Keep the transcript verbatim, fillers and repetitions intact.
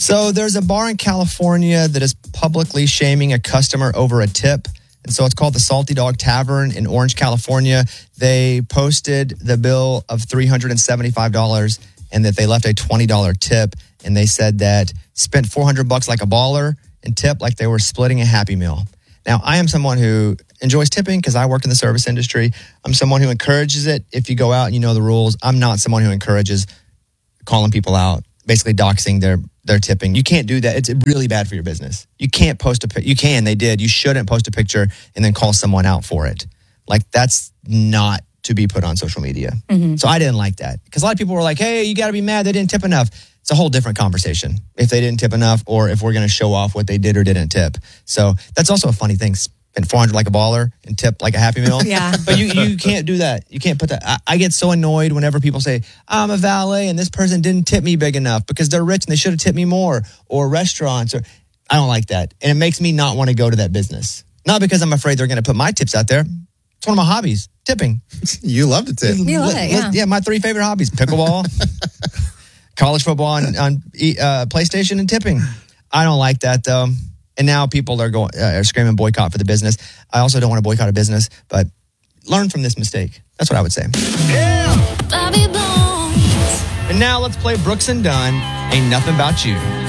So there's a bar in California that is publicly shaming a customer over a tip. And so it's called the Salty Dog Tavern in Orange, California. They posted the bill of three hundred seventy-five dollars and that they left a twenty dollars tip. And they said that spent four hundred bucks like a baller and tip like they were splitting a Happy Meal. Now, I am someone who enjoys tipping because I work in the service industry. I'm someone who encourages it if you go out and you know the rules. I'm not someone who encourages calling people out, basically doxing their their tipping. You can't do that. It's really bad for your business. You can't post a picture. You can, they did. You shouldn't post a picture and then call someone out for it. Like, that's not to be put on social media. Mm-hmm. So I didn't like that. Because a lot of people were like, hey, you got to be mad they didn't tip enough. It's a whole different conversation if they didn't tip enough or if we're going to show off what they did or didn't tip. So that's also a funny thing. Spend four hundred like a baller and tip like a Happy Meal. Yeah. But you, you can't do that. You can't put that. I, I get so annoyed whenever people say, I'm a valet and this person didn't tip me big enough because they're rich and they should have tipped me more, or restaurants. Or I don't like that. And it makes me not want to go to that business. Not because I'm afraid they're going to put my tips out there. It's one of my hobbies, tipping. You love to tip. You love it, yeah. Yeah, my three favorite hobbies, pickleball, college football on, on uh, PlayStation, and tipping. I don't like that, though. And now people are going uh, are screaming boycott for the business. I also don't want to boycott a business, but learn from this mistake. That's what I would say. Yeah. Bobby Bones. And now let's play Brooks and Dunn. Ain't Nothing About You.